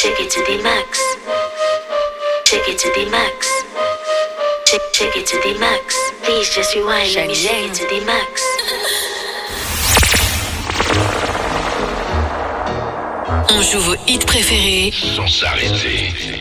Take it to the max. Take it to the max. Take it to the max. Please just rewind. Let me take it to the max. On joue vos hits préférés sans s'arrêter.